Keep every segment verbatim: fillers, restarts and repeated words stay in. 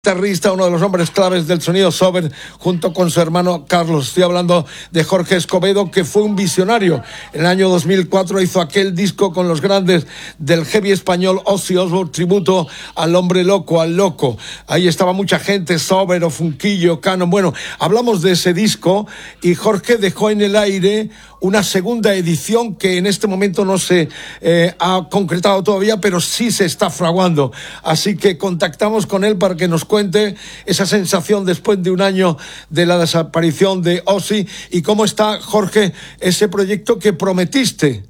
Guitarrista, uno de los hombres claves del sonido Sober, junto con su hermano Carlos. Estoy hablando de Jorge Escobedo, que fue un visionario. En el año dos mil cuatro hizo aquel disco con los grandes del heavy español, Ozzy Osbourne, tributo al hombre loco, al loco. Ahí estaba mucha gente, Sober, Funquillo, Canon. Bueno, hablamos de ese disco y Jorge dejó en el aire una segunda edición que en este momento no se eh, ha concretado todavía, pero sí se está fraguando. Así que contactamos con él para que nos cuente esa sensación después de un año de la desaparición de Ozzy y cómo está, Jorge, ese proyecto que prometiste.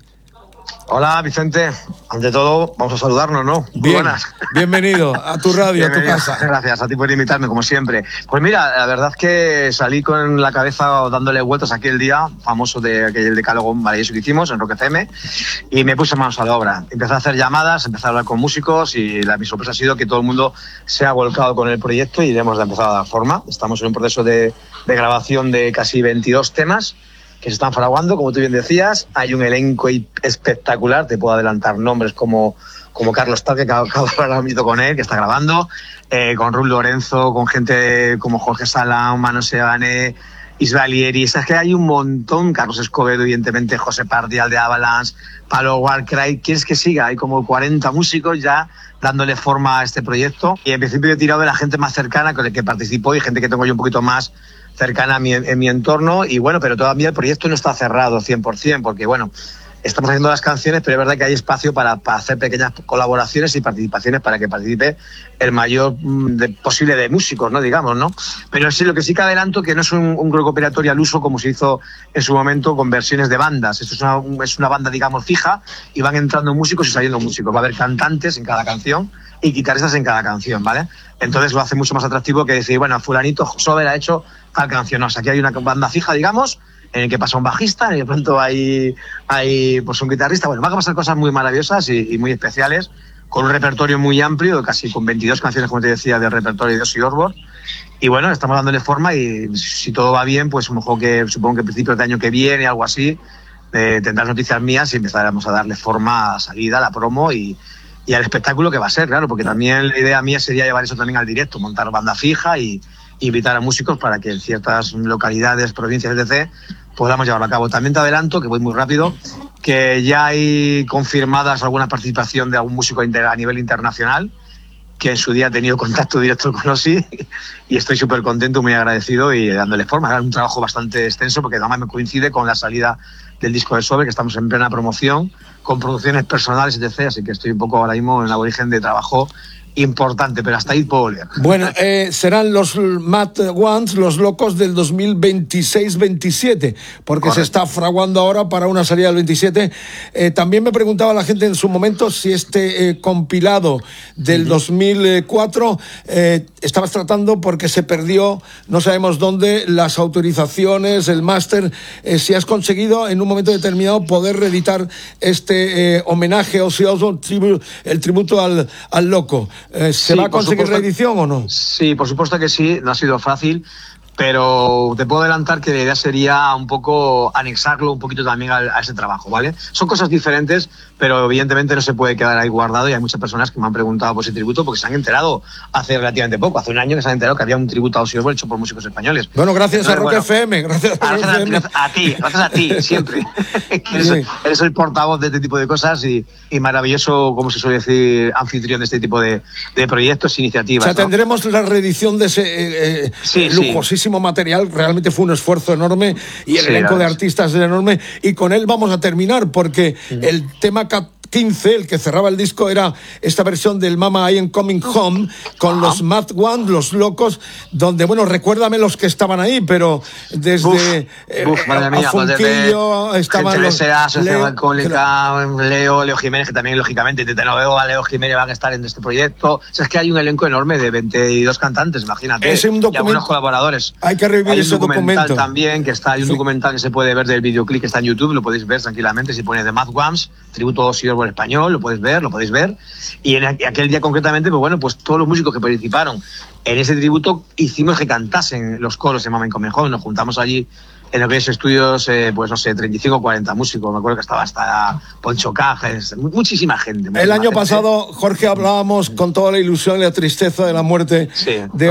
Hola, Vicente. Ante todo, vamos a saludarnos, ¿no? Muy Bien, buenas. Bienvenido a tu radio, a tu casa. Gracias a ti por invitarme, como siempre. Pues mira, la verdad es que salí con la cabeza dándole vueltas aquí el día famoso de aquel decálogo maravilloso que hicimos en Rock F M y me puse manos a la obra. Empecé a hacer llamadas, empecé a hablar con músicos y la, mi sorpresa ha sido que todo el mundo se ha volcado con el proyecto y hemos empezado a dar forma. Estamos en un proceso de, de grabación de casi veintidós temas que se están fraguando, como tú bien decías. Hay un elenco espectacular, te puedo adelantar nombres como, como Carlos Tal, que acabo de hablar ahora mismo con él, que está grabando, eh, con Ruth Lorenzo, con gente como Jorge Salán, Mano Sebané, Isvalieri. Es que hay un montón, Carlos Escobedo, evidentemente, José Pardial de Avalanche, Palo Warcry. ¿Quieres que siga? Hay como cuarenta músicos ya dándole forma a este proyecto y en principio he tirado de la gente más cercana con la que participó y gente que tengo yo un poquito más cercana a mi, en mi entorno. Y bueno, pero todavía el proyecto no está cerrado cien por ciento porque bueno, estamos haciendo las canciones, pero es verdad que hay espacio para, para hacer pequeñas colaboraciones y participaciones para que participe el mayor de, posible de músicos, ¿no? Digamos, ¿no? Pero sí, lo que sí que adelanto que no es un, un grupo cooperatorio al uso como se hizo en su momento con versiones de bandas. Esto es una, es una banda, digamos, fija y van entrando músicos y saliendo músicos. Va a haber cantantes en cada canción y guitarristas en cada canción, ¿vale? Entonces lo hace mucho más atractivo que decir, bueno, fulanito Sober ha hecho tal canción. No, o sea, aquí hay una banda fija, digamos, en el que pasa un bajista y de pronto hay, hay pues un guitarrista. Bueno, van a pasar cosas muy maravillosas y, y muy especiales, con un repertorio muy amplio, casi con veintidós canciones, como te decía, del repertorio de Ozzy Osbourne. Y bueno, estamos dándole forma y si todo va bien, pues a lo mejor que supongo que a principios de año que viene, algo así, eh, tendrás noticias mías y empezaremos a darle forma a salida, a la promo y, y al espectáculo que va a ser, claro, porque también la idea mía sería llevar eso también al directo, montar banda fija y invitar a músicos para que en ciertas localidades, provincias, etcétera, podamos llevarlo a cabo. También te adelanto, que voy muy rápido, que ya hay confirmadas alguna participación de algún músico a nivel internacional, que en su día ha tenido contacto directo con Ozzy, y estoy súper contento, muy agradecido y dándole forma. Es un trabajo bastante extenso, porque además me coincide con la salida del disco de Sober, que estamos en plena promoción, con producciones personales, etcétera. Así que estoy un poco ahora mismo en la origen de trabajo importante, pero hasta ahí puedo leer. Bueno, eh, serán los Mad Ones, los locos del dos mil veintiséis veintisiete, porque Correcto. Se está fraguando ahora para una salida del veintisiete. Eh, también me preguntaba la gente en su momento si este eh, compilado del uh-huh. dos mil cuatro eh, estabas tratando porque se perdió, no sabemos dónde, las autorizaciones, el máster, eh, si has conseguido en un momento determinado poder reeditar este eh, homenaje a Ozzy Osbourne, tribu- el tributo al, al loco. Eh, ¿Se sí, va a conseguir reedición o no? Sí, por supuesto que sí, no ha sido fácil, pero te puedo adelantar que la idea sería un poco anexarlo un poquito también a, a ese trabajo, ¿vale? Son cosas diferentes, pero evidentemente no se puede quedar ahí guardado y hay muchas personas que me han preguntado por ese tributo porque se han enterado hace relativamente poco, hace un año que se han enterado que había un tributo a Ozzy Osbourne hecho por músicos españoles. Bueno, gracias Entonces, a Rock bueno, F M, gracias a, gracias, a, gracias a ti, gracias a ti, siempre. eres, sí. eres el portavoz de este tipo de cosas y, y maravilloso, como se suele decir, anfitrión de este tipo de, de proyectos e iniciativas. O sea, ¿no? Tendremos la reedición de ese eh, eh, sí, lujosísimo sí. material, realmente fue un esfuerzo enorme y el sí, elenco de artistas era enorme, y con él vamos a terminar porque sí. el tema quince, el que cerraba el disco, era esta versión del Mama I Am Coming Home con Ajá. los Mad Ones, los locos, donde, bueno, recuérdame los que estaban ahí, pero desde uf, eh, uf, madre mía, a Funquillo pues estaban los... Leo, Sociedad Alcohólica, Leo, Leo Jiménez, que también, lógicamente, te lo veo a Leo Jiménez van a estar en este proyecto. O sea, es que hay un elenco enorme de veintidós cantantes, imagínate. Es un documento, y algunos colaboradores. Hay que revivir ese documento. Hay un documental documento. también, que está, hay un sí. documental que se puede ver del videoclip que está en YouTube, lo podéis ver tranquilamente, si pone The Mad Ones, tributo a Ozzy Osbourne español, lo podéis ver, lo podéis ver. Y en aquel día concretamente, pues bueno, pues todos los músicos que participaron en ese tributo hicimos que cantasen los coros de Mama I Am Coming Home. Nos juntamos allí en aquellos estudios, eh, pues no sé, treinta y cinco o cuarenta músicos. Me acuerdo que estaba hasta Poncho Cajes, muchísima gente. Muchísima El año gente. pasado, Jorge, hablábamos con toda la ilusión y la tristeza de la muerte sí. de